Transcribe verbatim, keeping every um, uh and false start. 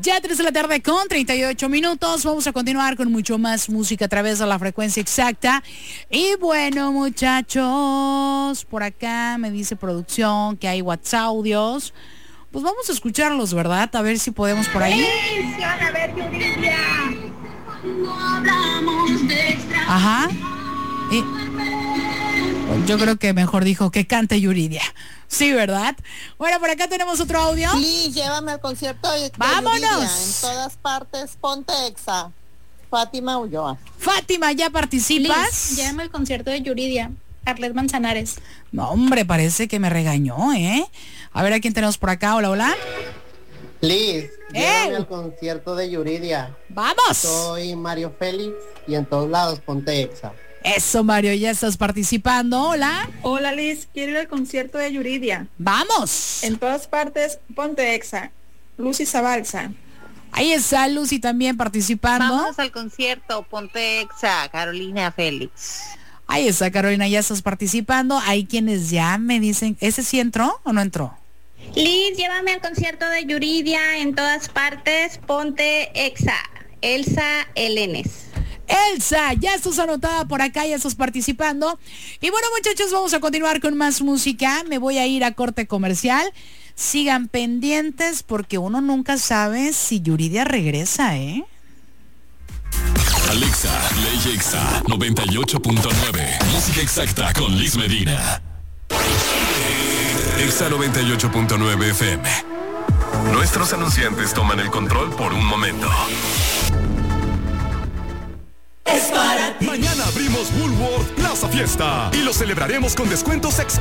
Ya tres de la tarde con treinta y ocho minutos. Vamos a continuar con mucho más música a través de la frecuencia exacta. Y bueno, muchachos, por acá me dice producción que hay WhatsApp audios. Pues vamos a escucharlos, ¿verdad? A ver si podemos por ahí. A ver, Yuridia. Ajá. Y yo creo que mejor dijo que cante Yuridia. Sí, ¿verdad? Bueno, por acá tenemos otro audio. Liz, llévame al concierto de ¡vámonos! Yuridia. En todas partes, ponte exa. Fátima Ulloa. Fátima, ¿ya participas? Liz, llévame al concierto de Yuridia. Arlet Manzanares. No, hombre, parece que me regañó, ¿eh? A ver, ¿a quién tenemos por acá? Hola, hola. Liz, llévame ¡Eh! al concierto de Yuridia. ¡Vamos! Soy Mario Félix y en todos lados ponte exa. Eso, Mario, ya estás participando. Hola. Hola, Liz, quiero ir al concierto de Yuridia. ¡Vamos! En todas partes, ponte exa. Lucy Zabalza. Ahí está Lucy también participando. Vamos al concierto, ponte exa, Carolina Félix. Ahí está, Carolina, ya estás participando. Hay quienes ya me dicen, ¿ese sí entró o no entró? Liz, llévame al concierto de Yuridia. En todas partes, ponte exa. Elsa Elenes. Elsa, ya estás anotada por acá, ya estás participando. Y bueno, muchachos, vamos a continuar con más música. Me voy a ir a corte comercial. Sigan pendientes porque uno nunca sabe si Yuridia regresa, ¿eh? Alexa, Play Exa noventa y ocho punto nueve. Música exacta con Liz Medina. Exa noventa y ocho punto nueve F M. Nuestros anunciantes toman el control por un momento. Es para ti. Mañana abrimos Woolworth Plaza Fiesta y lo celebraremos con descuentos exclusivos.